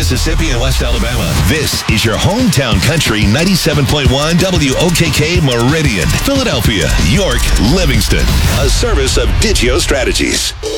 Mississippi, and West Alabama. This is your hometown country 97.1 WOKK Meridian, Philadelphia, York, Livingston. A service of Digio Strategies.